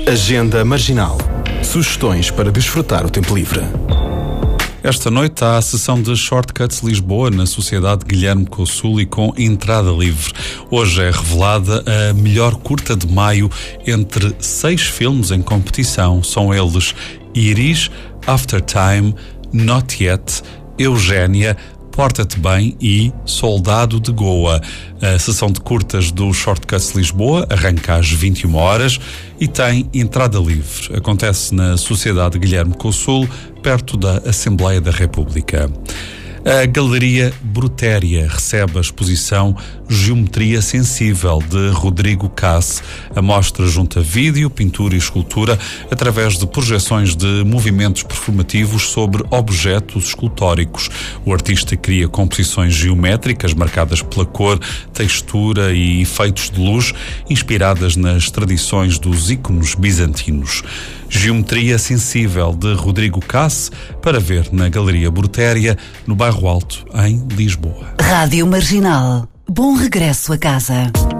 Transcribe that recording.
Agenda Marginal. Sugestões para desfrutar o tempo livre. Esta noite há a sessão de Shortcuts Lisboa na Sociedade Guilherme Cossuli com entrada livre. Hoje é revelada a melhor curta de maio entre 6 filmes em competição. São eles Iris, After Time, Not Yet, Eugénia, Porta-te Bem e Soldado de Goa. A sessão de curtas do Shortcuts Lisboa arranca às 21 horas e tem entrada livre. Acontece na Sociedade Guilherme Cossuli, perto da Assembleia da República. A Galeria Brutéria recebe a exposição Geometria Sensível, de Rodrigo Casse. A mostra junta vídeo, pintura e escultura através de projeções de movimentos performativos sobre objetos escultóricos. O artista cria composições geométricas marcadas pela cor, textura e efeitos de luz, inspiradas nas tradições dos ícones bizantinos. Geometria Sensível, de Rodrigo Casse, para ver na Galeria Brutéria, no Bairro Alto, em Lisboa. Rádio Marginal. Bom regresso a casa.